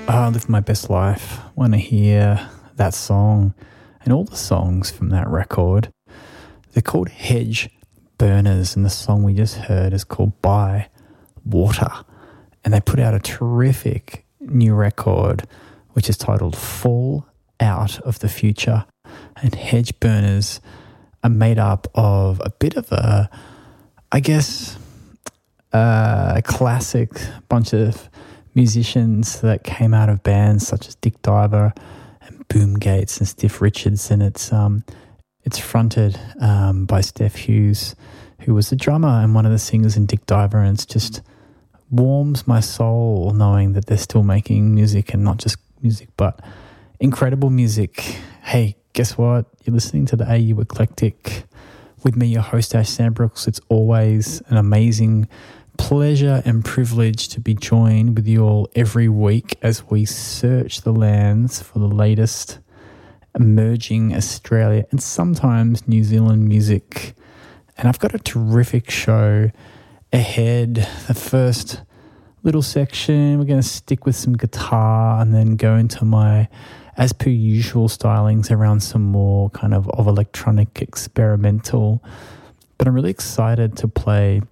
Live My Best Life when I hear that song and all the songs from that record. They're called Hedge Burners, and the song we just heard is called By Water. And they put out a terrific new record which is titled Fall Out of the Future. And Hedge Burners are made up of a bit of a, I guess, a classic bunch of musicians that came out of bands such as Dick Diver and Boom Gates and Stiff Richards, and it's fronted by Steph Hughes, who was the drummer and one of the singers in Dick Diver, and it's just warms my soul knowing that they're still making music, and not just music but incredible music. Hey, guess what? You're listening to the AU Eclectic with me, your host Ash Sandbrooks. It's always an amazing pleasure and privilege to be joined with you all every week as we search the lands for the latest emerging Australia and sometimes New Zealand music. And I've got a terrific show ahead. The first little section, we're going to stick with some guitar and then go into my, as per usual, stylings around some more kind of electronic experimental. But I'm really excited to play